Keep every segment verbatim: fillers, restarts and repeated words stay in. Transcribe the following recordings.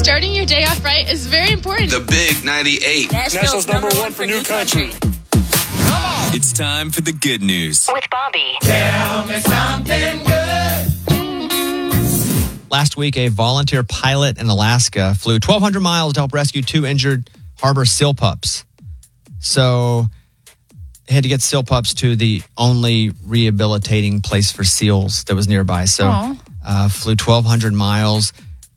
Starting your day off right is very important. The Big ninety-eight. Nashville's number one for new country. It's time for the good news. With Bobby. Tell me something good. Last week, a volunteer pilot in Alaska flew twelve hundred miles to help rescue two injured harbor seal pups. So he had to get seal pups to the only rehabilitating place for seals that was nearby. So uh, flew twelve hundred miles,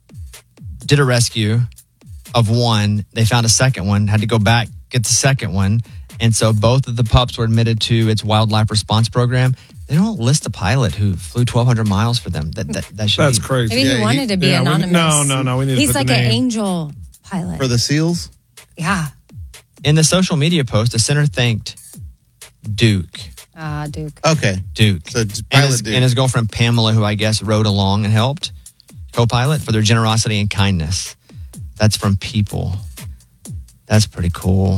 did a rescue of one. They found a second one, had to go back, get the second one. And so both of the pups were admitted to its wildlife response program. They don't list the pilot who flew twelve hundred miles for them. That that, that should That's be crazy. Maybe Yeah, he wanted to be yeah, we- anonymous. no, no, no, we need to He's put like the an name. angel pilot. For the seals? Yeah. In the social media post, the center thanked Duke. Ah, Duke. Okay. Duke. So just and, pilot his, Duke. and his girlfriend Pamela, who I guess rode along and helped, co-pilot, for their generosity and kindness. That's from People. That's pretty cool.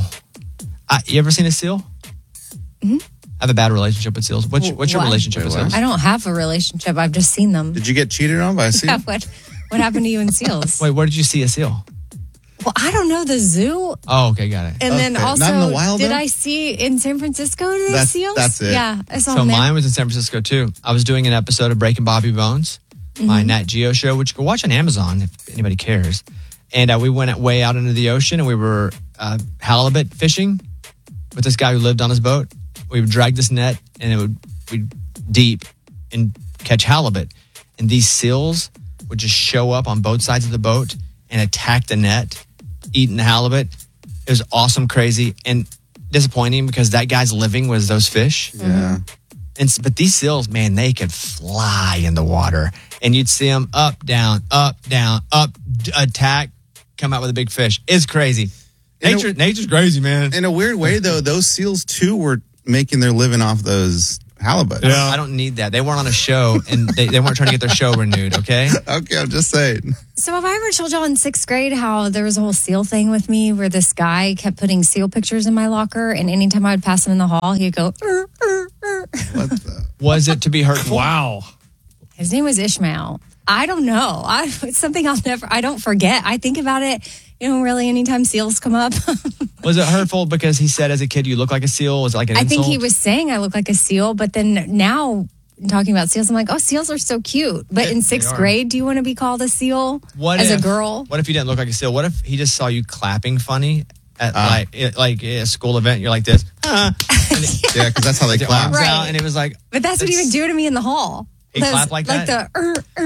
I, you ever seen a seal? Mm-hmm. I have a bad relationship with seals. What's, what's your What? relationship with seals? I don't have a relationship. I've just seen them. Did you get cheated on by a seal? Yeah, what, what happened to you in seals? Wait, where did you see a seal? Well, I don't know. The zoo. Oh, okay, got it. And then Okay. also, Not in the wild, did though? I see in San Francisco the That's- seals? that's it. Yeah, I saw So them there. mine was in San Francisco too. I was doing an episode of Breaking Bobby Bones, my Mm-hmm. Nat Geo show, which you can watch on Amazon if anybody cares. And uh, we went way out into the ocean and we were uh, halibut fishing with this guy who lived on his boat. We would drag this net and it would we'd deep and catch halibut. And these seals would just show up on both sides of the boat and attack the net, eating the halibut. It was awesome, crazy, and disappointing because that guy's living was those fish. Yeah. And s- but these seals, man, they could fly in the water, and you'd see them up, down, up, down, up, d- attack, come out with a big fish. It's crazy. In a- Nature, nature's crazy, man. In a weird way, though, those seals, too, were making their living off those halibut. Yeah. I don't need that. They weren't on a show, and they, they weren't trying to get their show renewed. Okay. Okay, I'm just saying. So have I ever told y'all in sixth grade how there was a whole seal thing with me where this guy kept putting seal pictures in my locker, and anytime I would pass him in the hall, he'd go, "Er, er, er." What the? Was it to be hurtful? Wow. His name was Ishmael. I don't know. I, it's something I'll never, I don't forget. I think about it, you know, really anytime seals come up. Was it hurtful because he said as a kid you look like a seal? Was it like an I insult? think he was saying I look like a seal, but then now talking about seals, I'm like, oh, seals are so cute. But in sixth are. grade, do you want to be called a seal What as if, a girl? What if you didn't look like a seal? What if he just saw you clapping funny at Ah. like it, like a school event? You're like this, ah, and it, Yeah, because that's how they your clap. arms Right. out, and it was like, But that's what he would do to me in the hall. He Those- clapped like that? the er, er,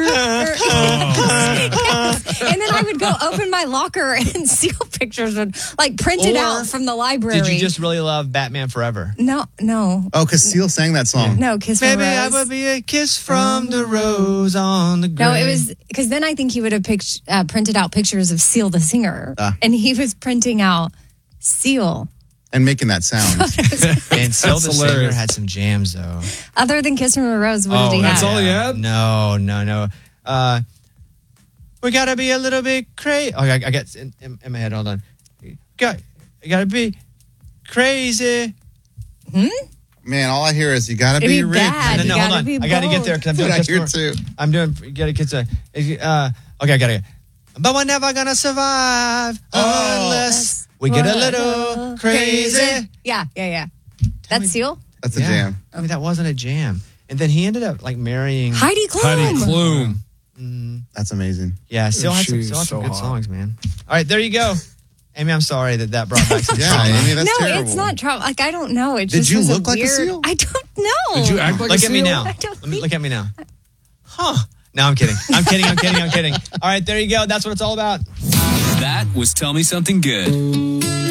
er. And then I would go open my locker and seal pictures would like printed Or out from the library. did you just really love Batman Forever? no, no, Oh, because Seal sang that song. no, kiss from Maybe a I rose. would be a kiss from the rose on the grave. No, it was because then I think he would have pict- uh, printed out pictures of Seal the singer, Ah. and he was printing out Seal. And making that sound. And Seal the Singer hilarious. had some jams though. Other than Kiss from a Rose, what oh, did he that's have? all he had? No, no, no. Uh, we gotta be a little bit crazy. Oh, I, I got in, in, in my head. Hold on. Got, you gotta be crazy. Man, all I hear is you gotta It'd be be rich. bad. No, You no, gotta hold on. be I gotta get there because I'm doing. That's what I kiss hear from- too. I'm doing. You gotta kiss. a- Uh, okay, I gotta. But we're never gonna survive Oh. unless we get a little crazy. Yeah, yeah, yeah. That's Seal. That's a Yeah. jam. I mean, that wasn't a jam. And then he ended up like marrying. Heidi Klum. Heidi Klum. That's amazing. Yeah, still had some, She's still had some so good hot. songs, man. All right, there you go. Amy, I'm sorry that that brought back some Yeah, trauma. Amy, that's no, terrible. it's not trouble. Like I don't know. It Did just you was look a like a weird, seal? I don't know. Did you act like Look a at me seal? now. I don't Let me, think- look at me now. Huh. No, I'm kidding. I'm kidding. I'm kidding. I'm kidding. All right, there you go. That's what it's all about. That was Tell Me Something Good.